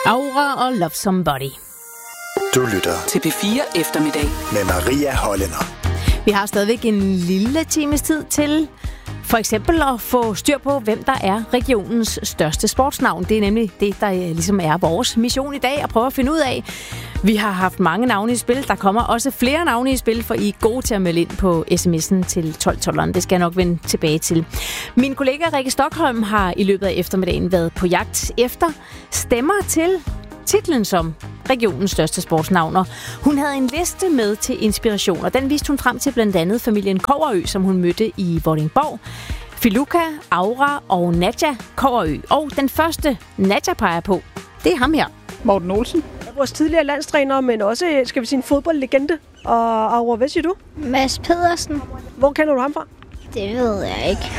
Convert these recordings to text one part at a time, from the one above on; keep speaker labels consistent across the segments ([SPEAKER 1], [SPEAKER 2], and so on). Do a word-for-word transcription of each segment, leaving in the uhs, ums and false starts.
[SPEAKER 1] Aura og Love Somebody.
[SPEAKER 2] Du lytter
[SPEAKER 3] til P fire Eftermiddag
[SPEAKER 2] med Maria Hollænder.
[SPEAKER 1] Vi har stadigvæk en lille times tid til for eksempel at få styr på, hvem der er regionens største sportsnavn. Det er nemlig det, der ligesom er vores mission i dag, at prøve at finde ud af. Vi har haft mange navne i spil. Der kommer også flere navne i spil, for I er gode til at melde ind på sms'en til tolv tolv. Det skal jeg nok vende tilbage til. Min kollega Rikke Stockholm har i løbet af eftermiddagen været på jagt efter stemmer til titlen som regionens største sportsnavner. Hun havde en liste med til inspiration, og den viste hun frem til blandt andet familien Kobberø, som hun mødte i Vordingborg. Filuka, Aura og Nadja Kobberø. Og den første Nadja peger på, det er ham her.
[SPEAKER 4] Morten Olsen.
[SPEAKER 5] Vores tidligere landstræner, men også, skal vi sige, en fodboldlegende. Og Aura, hvad siger du?
[SPEAKER 6] Mads Pedersen.
[SPEAKER 5] Hvor kender du ham fra?
[SPEAKER 6] Det ved jeg ikke.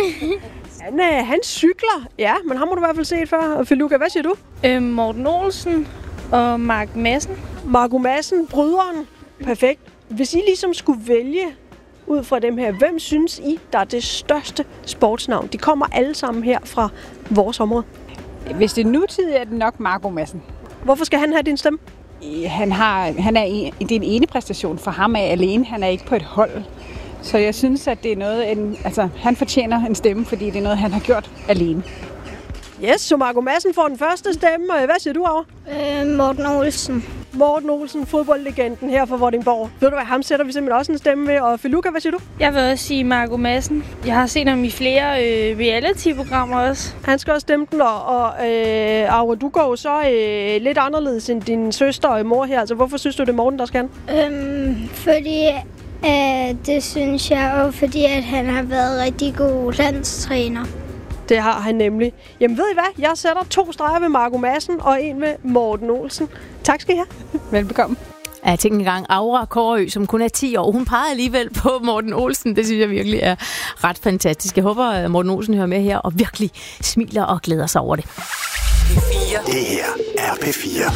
[SPEAKER 5] han, øh, han cykler, ja, men ham har du i hvert fald set før. Og Filuka, hvad siger du?
[SPEAKER 7] Øh, Morten Olsen og Mark Madsen.
[SPEAKER 5] Marco Madsen, bryderen. Perfekt. Hvis I ligesom skulle vælge ud fra dem her, hvem synes I, der er det største sportsnavn? De kommer alle sammen her fra vores område.
[SPEAKER 4] Hvis det er nutidigt, er det nok Marco Madsen.
[SPEAKER 5] Hvorfor skal han have din stemme?
[SPEAKER 4] Han, har, han er en, det er en ene præstation for ham af alene. Han er ikke på et hold. Så jeg synes, at det er noget, en, altså, han fortjener en stemme, fordi det er noget, han har gjort alene.
[SPEAKER 5] Yes, så Marco Madsen får den første stemme. Hvad siger du, Aura?
[SPEAKER 6] Øh, Morten Olsen.
[SPEAKER 5] Morten Olsen, fodboldlegenden her fra Vordingborg. Ved du hvad, ham sætter vi simpelthen også en stemme med. Og Filuka, hvad siger du?
[SPEAKER 7] Jeg vil også sige Marco Madsen. Jeg har set ham i flere øh, reality-programmer også.
[SPEAKER 5] Han skal også stemme den, og, og øh, Aura, du går så øh, lidt anderledes end din søster og mor her. Altså, hvorfor synes du, det er Morten, der skal?
[SPEAKER 6] Øhm, fordi øh, det synes jeg, og fordi at han har været rigtig god landstræner.
[SPEAKER 5] Det har han nemlig. Jamen ved I hvad? Jeg sætter to streger ved Marco Madsen og en ved Morten Olsen. Tak skal I have.
[SPEAKER 4] Velbekomme.
[SPEAKER 1] Jeg tænkte engang Aura Kobberø, som kun er ti år. Hun pegede alligevel på Morten Olsen. Det synes jeg virkelig er ret fantastisk. Jeg håber, at Morten Olsen hører med her og virkelig smiler og glæder sig over det.
[SPEAKER 3] P fire.
[SPEAKER 2] Det her er P fire.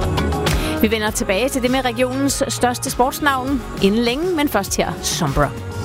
[SPEAKER 1] Vi vender tilbage til det med regionens største sportsnavn inden længe, men først her Sombra.